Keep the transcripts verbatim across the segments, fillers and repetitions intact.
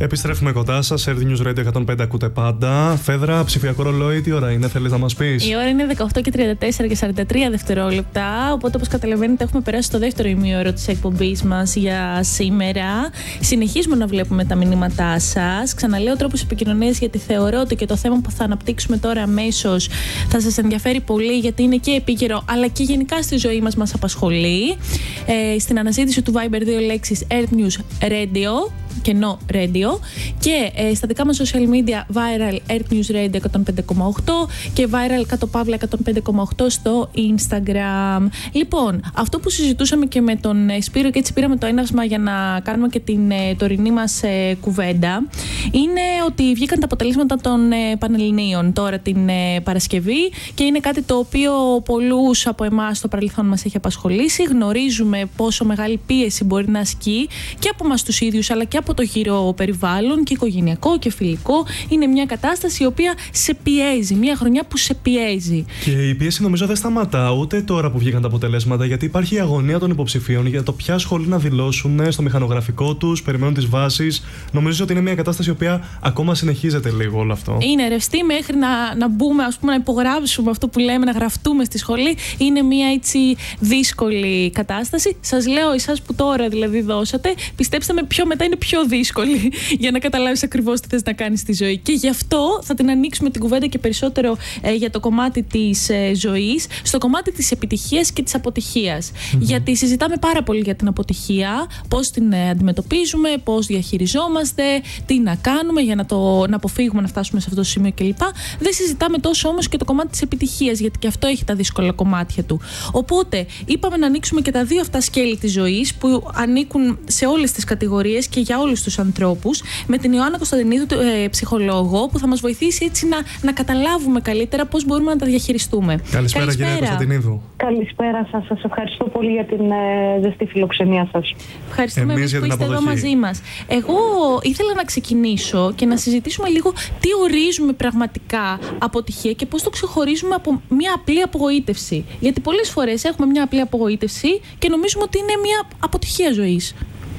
Επιστρέφουμε κοντά σας. Earth News Radio εκατόν πέντε ακούτε πάντα. Φέδρα, ψηφιακό ρολόι, τι ώρα είναι, θέλεις να μας πεις? Η ώρα είναι δεκαοκτώ και τριάντα τέσσερα και σαράντα τρία δευτερόλεπτα. Οπότε, όπως καταλαβαίνετε, έχουμε περάσει στο δεύτερο ημίωρο της εκπομπής μας για σήμερα. Συνεχίζουμε να βλέπουμε τα μηνύματά σας. Ξαναλέω τρόπους επικοινωνίας, γιατί θεωρώ ότι και το θέμα που θα αναπτύξουμε τώρα αμέσως θα σας ενδιαφέρει πολύ, γιατί είναι και επίκαιρο, αλλά και γενικά στη ζωή μας μας απασχολεί. Ε, στην αναζήτηση του Viber δύο λέξεις Earth News Radio, κενό Radio, και ε, στα δικά μας social media viral Earth News Radio εκατόν πέντε κόμμα οκτώ και viral κάτω παύλα εκατόν πέντε κόμμα οκτώ στο Instagram. Λοιπόν, αυτό που συζητούσαμε και με τον Σπύρο, και έτσι πήραμε το έναυσμα για να κάνουμε και την ε, τωρινή μας ε, κουβέντα, είναι ότι βγήκαν τα αποτελέσματα των ε, Πανελληνίων τώρα την ε, Παρασκευή, και είναι κάτι το οποίο πολλούς από εμάς στο παρελθόν μας έχει απασχολήσει. Γνωρίζουμε πόσο μεγάλη πίεση μπορεί να ασκεί και από εμάς τους ίδιους, αλλά και από το γύρο περιβάλλον, και οικογενειακό και φιλικό. Είναι μια κατάσταση η οποία σε πιέζει, μια χρονιά που σε πιέζει. Και η πίεση νομίζω δεν σταματά ούτε τώρα που βγήκαν τα αποτελέσματα, γιατί υπάρχει η αγωνία των υποψηφίων για το ποια σχολή να δηλώσουν στο μηχανογραφικό τους, περιμένουν τις βάσεις. Νομίζω ότι είναι μια κατάσταση η οποία ακόμα συνεχίζεται λίγο όλο αυτό. Είναι ρευστή μέχρι να, να μπούμε, ας πούμε, να υπογράψουμε αυτό που λέμε, να γραφτούμε στη σχολή. Είναι μια έτσι δύσκολη κατάσταση. Σας λέω, εσάς που τώρα δηλαδή δώσατε, πιστέψτε με, πιο μετά είναι πιο δύσκολη για να καταλάβεις ακριβώς τι θες να κάνεις στη ζωή. Και γι' αυτό θα την ανοίξουμε την κουβέντα και περισσότερο ε, για το κομμάτι της ε, ζωής, στο κομμάτι της επιτυχίας και της αποτυχίας. Mm-hmm. Γιατί συζητάμε πάρα πολύ για την αποτυχία, πώς την ε, αντιμετωπίζουμε, πώς διαχειριζόμαστε, τι να κάνουμε για να, το, να αποφύγουμε να φτάσουμε σε αυτό το σημείο κλπ. Δεν συζητάμε τόσο όμως και το κομμάτι της επιτυχίας, γιατί και αυτό έχει τα δύσκολα κομμάτια του. Οπότε είπαμε να ανοίξουμε και τα δύο αυτά σκέλη της ζωής, που ανήκουν σε όλες τις κατηγορίες και για όλους τους ανθρώπους, με την Ιωάννα Κωνσταντινίδου, ε, ψυχολόγο, που θα μας βοηθήσει έτσι να, να καταλάβουμε καλύτερα πώς μπορούμε να τα διαχειριστούμε. Καλησπέρα, Καλησπέρα. Κυρία Κωνσταντινίδου. Καλησπέρα σας. Σας ευχαριστώ πολύ για την ε, ζεστή φιλοξενία σας. Ευχαριστούμε εμείς που είστε εδώ μαζί μας. Εγώ ήθελα να ξεκινήσω και να συζητήσουμε λίγο τι ορίζουμε πραγματικά αποτυχία και πώς το ξεχωρίζουμε από μια απλή απογοήτευση. Γιατί πολλές φορές έχουμε μια απλή απογοήτευση και νομίζουμε ότι είναι μια αποτυχία ζωής.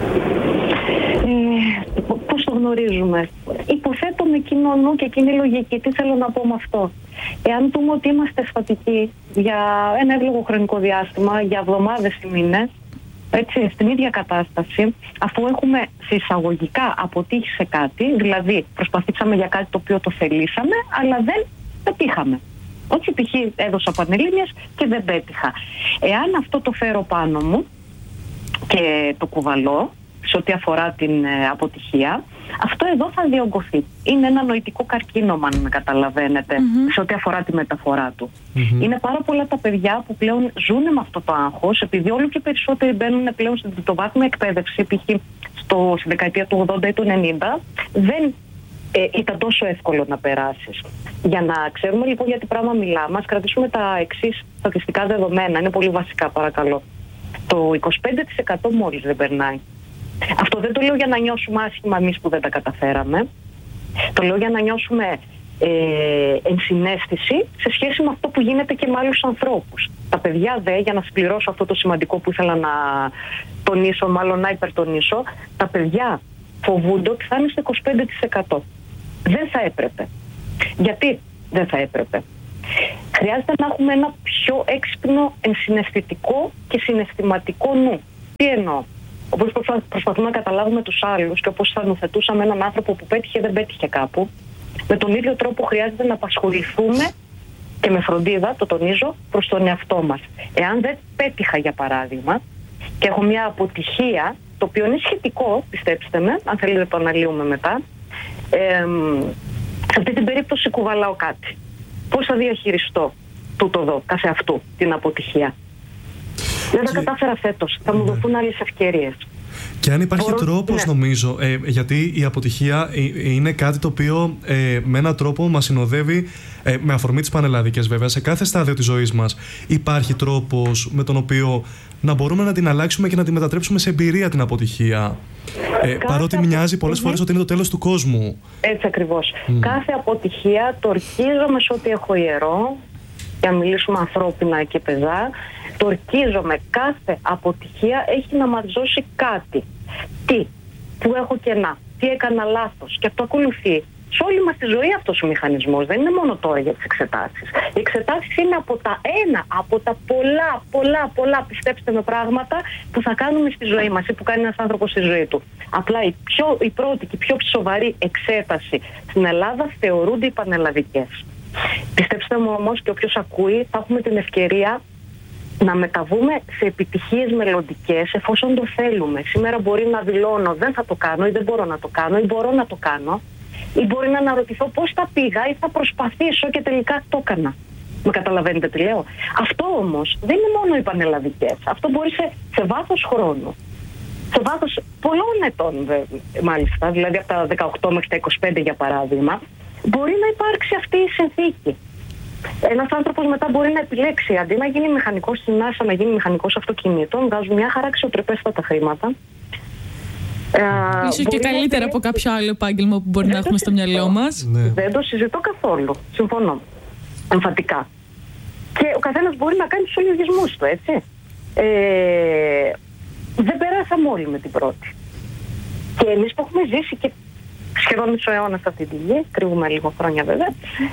Ε, πώς το γνωρίζουμε? Υποθέτω με κοινό νου και κοινή λογική. Τι θέλω να πω με αυτό? Εάν πούμε ότι είμαστε αισθατικοί για ένα εύλογο χρονικό διάστημα, για εβδομάδες ή μήνες, έτσι, στην ίδια κατάσταση, αφού έχουμε συσσαγωγικά αποτύχει σε κάτι, δηλαδή προσπαθήσαμε για κάτι το οποίο το θελήσαμε, αλλά δεν πετύχαμε. Όχι, π.χ. έδωσα πανελλήνιες και δεν πέτυχα. Εάν αυτό το φέρω πάνω μου και το κουβαλώ σε ό,τι αφορά την ε, αποτυχία, αυτό εδώ θα διωγγωθεί. Είναι ένα νοητικό καρκίνωμα, αν με καταλαβαίνετε, mm-hmm. σε ό,τι αφορά τη μεταφορά του. Mm-hmm. Είναι πάρα πολλά τα παιδιά που πλέον ζουν με αυτό το άγχος, επειδή όλο και περισσότεροι μπαίνουν πλέον στην τριτοβάθμια εκπαίδευση, π.χ. στη δεκαετία του ογδόντα ή του ενενήντα, δεν ε, ήταν τόσο εύκολο να περάσεις. Για να ξέρουμε λοιπόν για τι πράγμα μιλάμε, ας κρατήσουμε τα εξής στατιστικά δεδομένα, είναι πολύ βασικά, παρακαλώ. Το είκοσι πέντε τοις εκατό μόλις δεν περνάει. Αυτό δεν το λέω για να νιώσουμε άσχημα εμείς που δεν τα καταφέραμε. Το λέω για να νιώσουμε ε, ενσυναίσθηση σε σχέση με αυτό που γίνεται και με άλλους ανθρώπους. Τα παιδιά δε, για να συμπληρώσω αυτό το σημαντικό που ήθελα να τονίσω, μάλλον να υπερτονίσω, τα παιδιά φοβούνται ότι θα είναι στο είκοσι πέντε τοις εκατό. Δεν θα έπρεπε. Γιατί δεν θα έπρεπε? Χρειάζεται να έχουμε ένα πιο έξυπνο, ενσυναισθητικό και συναισθηματικό νου. Τι εννοώ? Όπως προσπαθούμε να καταλάβουμε τους άλλους και όπως θα νοθετούσαμε έναν άνθρωπο που πέτυχε δεν πέτυχε κάπου, με τον ίδιο τρόπο χρειάζεται να απασχοληθούμε και με φροντίδα, το τονίζω, προς τον εαυτό μας. Εάν δεν πέτυχα, για παράδειγμα, και έχω μια αποτυχία, το οποίο είναι σχετικό, πιστέψτε με, αν θέλετε το αναλύουμε μετά, ε, σε αυτή την περίπτωση κουβαλάω κάτι. Πώς θα διαχειριστώ τούτο εδώ, καθε αυτού, την αποτυχία? Δεν τα κατάφερα φέτος. Θα μου δοθούν άλλες ευκαιρίες. Και αν υπάρχει Μπορώ... τρόπος, ναι. νομίζω, ε, γιατί η αποτυχία είναι κάτι το οποίο ε, με έναν τρόπο μας συνοδεύει, ε, με αφορμή τις πανελλαδικές βέβαια, σε κάθε στάδιο της ζωής μας. Υπάρχει τρόπος με τον οποίο να μπορούμε να την αλλάξουμε και να τη μετατρέψουμε σε εμπειρία την αποτυχία. Ε, παρότι μοιάζει πολλές φορές ότι είναι το τέλος του κόσμου. Έτσι ακριβώς. Mm. Κάθε αποτυχία το ορκίζομαι σε ό,τι έχω ιερό, για να μιλήσουμε ανθρώπινα και πεζά. Το ορκίζομαι, κάθε αποτυχία έχει να μας δώσει κάτι. Τι? Που έχω κενά. τι έκανα λάθος. Και αυτό ακολουθεί σε όλη μας τη ζωή αυτός ο μηχανισμός. Δεν είναι μόνο τώρα για τις εξετάσεις. Οι εξετάσεις είναι από τα ένα, από τα πολλά, πολλά, πολλά, πιστέψτε με, πράγματα που θα κάνουμε στη ζωή μας ή που κάνει ένας άνθρωπος στη ζωή του. Απλά η, πιο, η πρώτη και η πιο σοβαρή εξέταση στην Ελλάδα θεωρούνται οι πανελλαδικές. Πιστέψτε μου όμως, και όποιος ακούει, θα έχουμε την ευκαιρία να μεταβούμε σε επιτυχίες μελλοντικές εφόσον το θέλουμε. Σήμερα μπορεί να δηλώνω δεν θα το κάνω ή δεν μπορώ να το κάνω ή μπορώ να το κάνω, ή μπορεί να αναρωτηθώ πώς θα πήγα ή θα προσπαθήσω και τελικά το έκανα. Με καταλαβαίνετε τι λέω? Αυτό όμως δεν είναι μόνο οι πανελλαδικές. Αυτό μπορεί σε, σε βάθος χρόνου, σε βάθος πολλών ετών μάλιστα, δηλαδή από τα δεκαοκτώ μέχρι τα είκοσι πέντε για παράδειγμα, μπορεί να υπάρξει αυτή η συνθήκη. Ένας άνθρωπος μετά μπορεί να επιλέξει αντί να γίνει μηχανικός στην NASA, να γίνει μηχανικός αυτοκινήτων, βγάζουν μια χαρά αξιοπρεπέστατα χρήματα. Ίσως και καλύτερα από κάποιο άλλο επάγγελμα που μπορεί να έχουμε στο μυαλό μας. Δεν το συζητώ καθόλου. Συμφωνώ. Εμφατικά. Και ο καθένας μπορεί να κάνει τουςολογισμούς του, έτσι. Ε, δεν περάσαμε όλοι με την πρώτη. Και εμείς που έχουμε ζήσει και σχεδόν μισό αιώνα σε αυτή τη γη, κρύβουμε λίγο χρόνια βέβαια,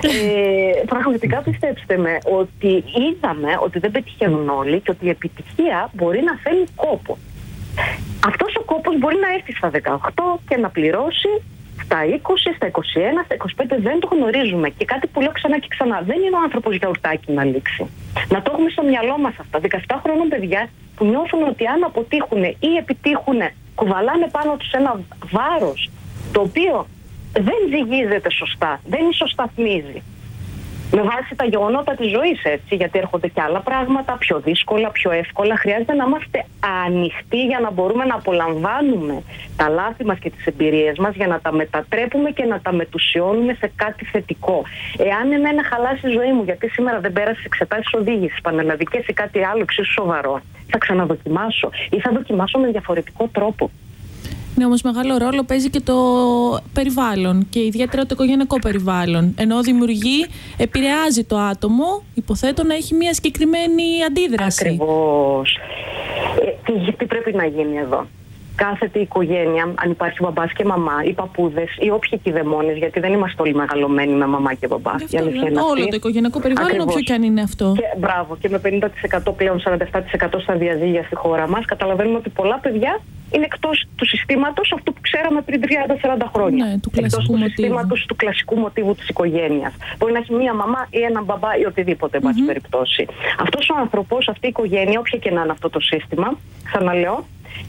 ε, πραγματικά πιστέψτε με ότι είδαμε ότι δεν πετυχαίνουν όλοι και ότι η επιτυχία μπορεί να θέλει κόπο. Αυτός ο κόπος μπορεί να έρθει στα δεκαοκτώ και να πληρώσει στα είκοσι, στα είκοσι ένα, στα είκοσι πέντε, δεν το γνωρίζουμε. Και κάτι που λέω ξανά και ξανά, δεν είναι ο άνθρωπος γιαουρτάκι να λήξει. Να το έχουμε στο μυαλό μας αυτά. δεκαεπτά χρόνων παιδιά που νιώθουν ότι αν αποτύχουν ή επιτύχουν, κουβαλάνε πάνω τους ένα βάρος το οποίο δεν ζυγίζεται σωστά, δεν ισοσταθμίζει. Με βάση τα γεγονότα της ζωής, έτσι, γιατί έρχονται και άλλα πράγματα πιο δύσκολα, πιο εύκολα. Χρειάζεται να είμαστε ανοιχτοί για να μπορούμε να απολαμβάνουμε τα λάθη μας και τις εμπειρίες μας, για να τα μετατρέπουμε και να τα μετουσιώνουμε σε κάτι θετικό. Εάν εμένα χαλάσει η ζωή μου, γιατί σήμερα δεν πέρασε εξετάσεις οδήγησης, πανελλαδικές ή κάτι άλλο εξίσου σοβαρό, θα ξαναδοκιμάσω ή θα δοκιμάσω με διαφορετικό τρόπο. Ναι, όμως μεγάλο ρόλο παίζει και το περιβάλλον και ιδιαίτερα το οικογενειακό περιβάλλον. Ενώ δημιουργεί, επηρεάζει το άτομο, υποθέτω να έχει μια συγκεκριμένη αντίδραση. Ακριβώς. Ε, τι, τι πρέπει να γίνει εδώ? Κάθεται η οικογένεια, αν υπάρχει μπαμπάς και μαμά, οι παππούδες ή όποιοι κηδεμόνες, γιατί δεν είμαστε όλοι μεγαλωμένοι με μαμά και μπαμπά. Αυτό, όλο το οικογενειακό περιβάλλον, όποιο και αν είναι αυτό. Και, μπράβο, και με πενήντα τοις εκατό πλέον σαράντα επτά τοις εκατό στα διαζύγια στη χώρα μας, καταλαβαίνουμε ότι πολλά παιδιά είναι εκτός του συστήματος αυτού που ξέραμε πριν τριάντα σαράντα χρόνια. Ναι, του εκτός του μοτίβου. συστήματος του κλασικού μοτίβου της οικογένειας. Μπορεί να έχει μία μαμά ή έναν μπαμπά ή οτιδήποτε, εν πάση περιπτώσει. Αυτός ο άνθρωπος, αυτή η οικογένεια, όποια και να είναι αυτό το σύστημα, ξαναλέω,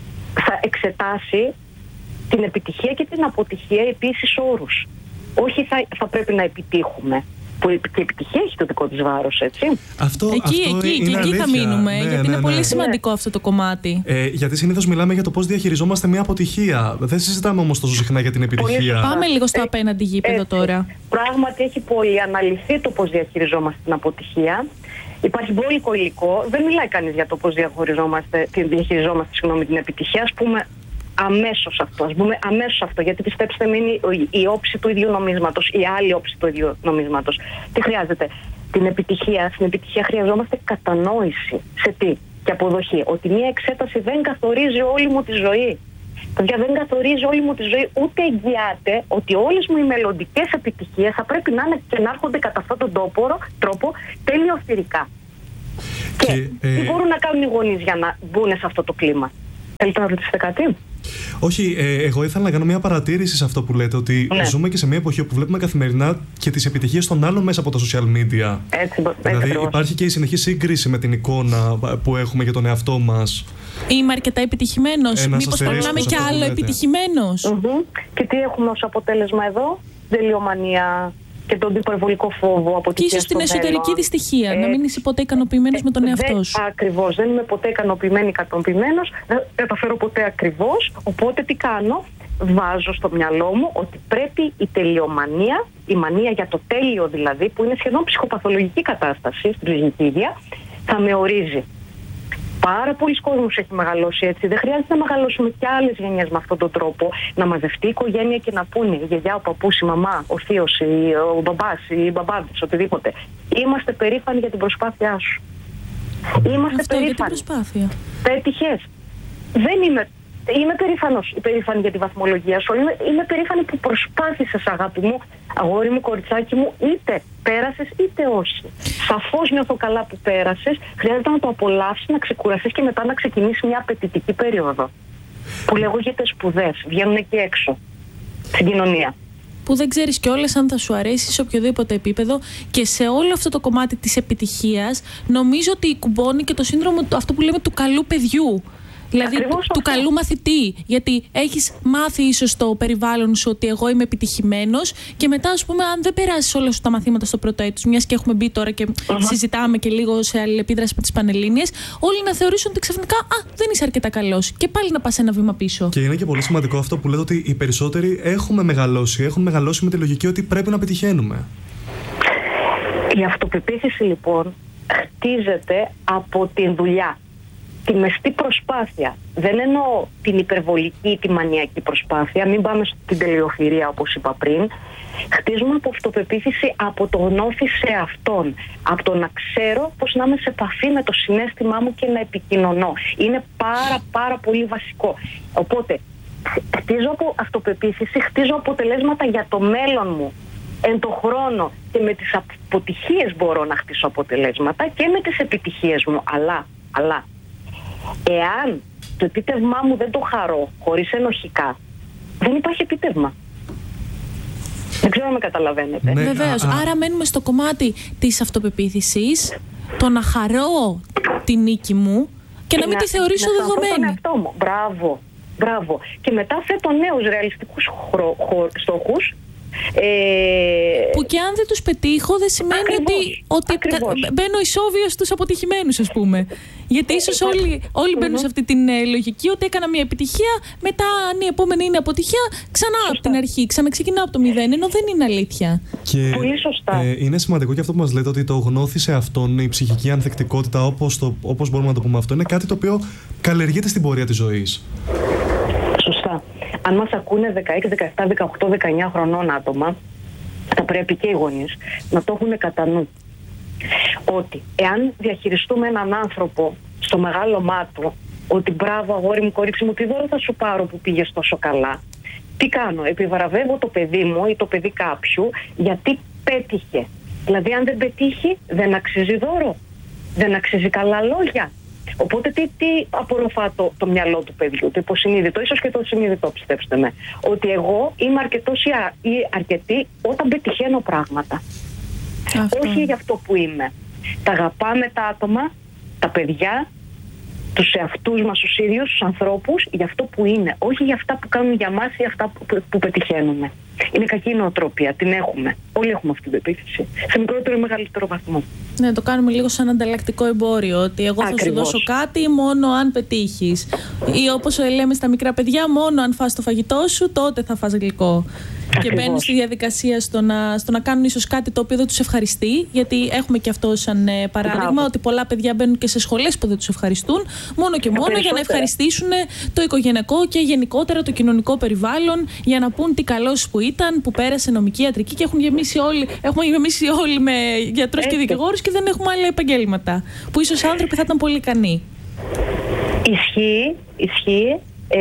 θα εξετάσει την επιτυχία και την αποτυχία επί ίσης όρους. Όχι θα, θα πρέπει να επιτύχουμε. Που και η επιτυχία έχει το δικό της βάρος, έτσι. Αυτό, εκεί, αυτό εκεί, είναι και εκεί θα μείνουμε, ναι, γιατί ναι, είναι ναι, πολύ ναι. σημαντικό αυτό το κομμάτι. Ε, γιατί συνήθως μιλάμε για το πώς διαχειριζόμαστε μια αποτυχία. Δεν συζητάμε όμως τόσο συχνά για την επιτυχία. Πάμε λίγο στο απέναντι γήπεδο τώρα. Πράγματι έχει πολύ αναλυθεί το πώς διαχειριζόμαστε την αποτυχία. Υπάρχει μπόλικο υλικό. Δεν μιλάει κανείς για το πώς διαχειριζόμαστε, διαχειριζόμαστε συγγνώμη, την επιτυχία. Ας πούμε αμέσως αυτό. Ας πούμε αμέσως αυτό. Γιατί πιστέψτε με, είναι η όψη του ίδιου νομίσματος, η άλλη όψη του ίδιου νομίσματος. Τι χρειάζεται? Την επιτυχία. Στην επιτυχία χρειαζόμαστε κατανόηση. Σε τι? Και αποδοχή. Ότι μια εξέταση δεν καθορίζει όλη μου τη ζωή. Παιδιά, δεν καθορίζει όλη μου τη ζωή, ούτε εγγυάται ότι όλες μου οι μελλοντικές επιτυχίες θα πρέπει να είναι και να έρχονται κατά αυτόν τον τόπο, τρόπο τελειοθυρικά. Και, και ε... τι μπορούν να κάνουν οι γονείς για να μπουν σε αυτό το κλίμα? Θέλετε να ρωτήσετε κάτι? Όχι, ε, εγώ ήθελα να κάνω μια παρατήρηση σε αυτό που λέτε, ότι ναι. ζούμε και σε μια εποχή όπου βλέπουμε καθημερινά και τις επιτυχίες των άλλων μέσα από τα social media. Έτσι, δηλαδή έτσι, υπάρχει και η συνεχή σύγκριση με την εικόνα που έχουμε για τον εαυτό μας. Είμαι αρκετά επιτυχημένος, μήπως πρέπει να είμαι κι άλλο επιτυχημένος? Mm-hmm. Και τι έχουμε ως αποτέλεσμα εδώ? Τελειομανία και τον υπερβολικό φόβο από και ίσως την εσωτερική δυστυχία, ε, να μην είσαι ποτέ ικανοποιημένος ε, με τον εαυτό σου. Ακριβώς, δεν είμαι ποτέ ικανοποιημένη, ικανοποιημένος, δεν καταφέρω ποτέ ακριβώς. Οπότε τι κάνω? Βάζω στο μυαλό μου ότι πρέπει η τελειομανία, η μανία για το τέλειο δηλαδή, που είναι σχεδόν ψυχοπαθολογική κατάσταση στην ψυχική υγεία, θα με ορίζει. Πάρα πολλοί κόσμος έχει μεγαλώσει έτσι. Δεν χρειάζεται να μεγαλώσουμε κι άλλες γενιές με αυτόν τον τρόπο. Να μαζευτεί η οικογένεια και να πούνε η γιαγιά, ο παππούς, η μαμά, ο θείος, ο μπαμπάς, οι μπαμπάδες, οτιδήποτε. Είμαστε περήφανοι για την προσπάθειά σου. Είμαστε αυτό περήφανοι. Για την προσπάθεια. Πέτυχες. Δεν είμαι Είμαι περήφανος, περήφανη για τη βαθμολογία σου. Είμαι, είμαι περήφανη που προσπάθησες, αγάπη μου, αγόρι μου, κοριτσάκι μου, είτε πέρασες είτε όχι. Σαφώς νιώθω καλά που πέρασες. Χρειάζεται να το απολαύσεις, να ξεκουραστείς και μετά να ξεκινήσει μια απαιτητική περίοδο. Που λέγονται σπουδές, βγαίνουν εκεί έξω, στην κοινωνία. Που δεν ξέρεις κιόλας αν θα σου αρέσει σε οποιοδήποτε επίπεδο, και σε όλο αυτό το κομμάτι της επιτυχίας νομίζω ότι κουμπώνει και το σύνδρομο, αυτό που λέμε, του καλού παιδιού. Δηλαδή του, του καλού μαθητή. Γιατί έχεις μάθει ίσως στο περιβάλλον σου ότι εγώ είμαι επιτυχημένος, και μετά, ας πούμε, αν δεν περάσεις όλα σου τα μαθήματα στο πρώτο έτος, μιας και έχουμε μπει τώρα και uh-huh. συζητάμε και λίγο σε αλληλεπίδραση με τις Πανελλήνιες, όλοι να θεωρήσουν ότι ξαφνικά α, δεν είσαι αρκετά καλός, και πάλι να πας ένα βήμα πίσω. Και είναι και πολύ σημαντικό αυτό που λέτε, ότι οι περισσότεροι έχουμε μεγαλώσει, έχουν μεγαλώσει με τη λογική ότι πρέπει να πετυχαίνουμε. Η αυτοπεποίθηση λοιπόν χτίζεται από την δουλειά. Τη μεστή προσπάθεια. Δεν εννοώ την υπερβολική ή τη μανιακή προσπάθεια, μην πάμε στην τελειοφυρία όπως είπα πριν. Χτίζουμε από αυτοπεποίθηση από το γνώθι σε αυτόν. Από το να ξέρω πώς να είμαι σε επαφή με το συναίσθημά μου και να επικοινωνώ. Είναι πάρα πάρα πολύ βασικό. Οπότε χτίζω από αυτοπεποίθηση, χτίζω αποτελέσματα για το μέλλον μου. Εν το χρόνο, και με τις αποτυχίες μπορώ να χτίσω αποτελέσματα και με τις επιτυχίες μου. Αλλά, αλλά εάν το επίτευγμά μου δεν το χαρώ χωρίς ενοχικά, δεν υπάρχει επίτευγμα. Δεν ξέρω αν με καταλαβαίνετε. Ναι, βεβαίως. Α, α. Άρα μένουμε στο κομμάτι της αυτοπεποίθησης, το να χαρώ τη νίκη μου και να μην τη θεωρήσω να δεδομένη. Τον εαυτό μου. Μπράβο, μπράβο. Και μετά θέτω νέους ρεαλιστικούς χρο, χρο, στόχους. Ε... Που και αν δεν τους πετύχω δεν σημαίνει ακριβώς, ότι, ότι μπαίνω ισόβιος στους αποτυχημένους, ας πούμε. Γιατί ίσως όλοι, όλοι μπαίνουν σε αυτή την ε, λογική ότι έκανα μια επιτυχία, μετά αν η επόμενη είναι αποτυχία, ξανά σωστά. Από την αρχή, ξαναξεκινάω από το μηδέν, ενώ δεν είναι αλήθεια. Και, πολύ σωστά. Ε, είναι σημαντικό και αυτό που μας λέτε, ότι το γνώθι σε αυτόν, η ψυχική ανθεκτικότητα, όπως, το, όπως μπορούμε να το πούμε αυτό, είναι κάτι το οποίο καλλιεργείται στην πορεία της ζωής. Σωστά. Αν μας ακούνε δεκαέξι, δεκαεπτά, δεκαοκτώ, δεκαεννιά χρονών άτομα, θα πρέπει και οι γονείς να το έχουν κατά νου. Ότι εάν διαχειριστούμε έναν άνθρωπο στο μεγάλωμά του, ότι μπράβο αγόρι μου, κορίτσι μου, τι δώρο θα σου πάρω που πήγες τόσο καλά. Τι κάνω, επιβραβεύω το παιδί μου ή το παιδί κάποιου γιατί πέτυχε. Δηλαδή αν δεν πετύχει δεν αξίζει δώρο, δεν αξίζει καλά λόγια. Οπότε τι, τι απορροφά το, το μυαλό του παιδιού, το υποσυνείδητο, ίσως και το συνείδητο, πιστέψτε με. Ότι εγώ είμαι αρκετός ή αρκετή όταν πετυχαίνω πράγματα. Αυτό. Όχι για αυτό που είμαι. Τα αγαπάμε τα άτομα, τα παιδιά, τους εαυτούς μας τους ίδιους, τους ανθρώπους, για αυτό που είναι. Όχι για αυτά που κάνουν για μας ή αυτά που, που, που πετυχαίνουμε. Είναι κακή νοοτροπία, την έχουμε. Όλοι έχουμε αυτή την πεποίθηση. Σε μικρότερο ή μεγαλύτερο βαθμό. Ναι, το κάνουμε λίγο σαν ανταλλακτικό εμπόριο. Ότι εγώ ακριβώς. Θα σου δώσω κάτι μόνο αν πετύχεις. Ή όπως λέμε στα μικρά παιδιά, μόνο αν φας το φαγητό σου, τότε θα φας γλυκό. Ακριβώς. Και μπαίνουν στη διαδικασία στο να, στο να κάνουν ίσως κάτι το οποίο δεν τους ευχαριστεί. Γιατί έχουμε και αυτό σαν ε, παράδειγμα, Μπράβο. Ότι πολλά παιδιά μπαίνουν και σε σχολές που δεν τους ευχαριστούν, μόνο και μόνο για να ευχαριστήσουν το οικογενειακό και γενικότερα το κοινωνικό περιβάλλον, για να πούν τι καλός που ήταν, που πέρασε νομική, ιατρική, και έχουν γεμίσει όλοι, έχουμε γεμίσει όλοι με γιατρούς και δικηγόρους και δεν έχουμε άλλα επαγγέλματα. Που ίσως άνθρωποι θα ήταν πολύ ικανοί. Ισχύει, ισχύει.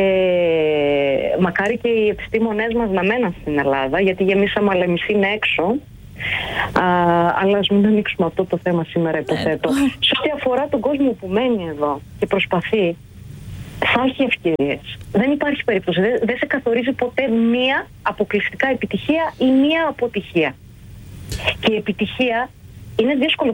Ε, μακάρι και οι επιστήμονές μας να μέναν στην Ελλάδα, γιατί γεμίσαμε αλλά μισή είναι έξω. Α, αλλά ας μην ανοίξουμε αυτό το θέμα σήμερα, υποθέτω. Ε, σε ό,τι αφορά τον κόσμο που μένει εδώ και προσπαθεί, θα έχει ευκαιρίες. Δεν υπάρχει περίπτωση. Δεν, δεν σε καθορίζει ποτέ μία αποκλειστικά επιτυχία ή μία αποτυχία. Και η επιτυχία είναι δύσκολο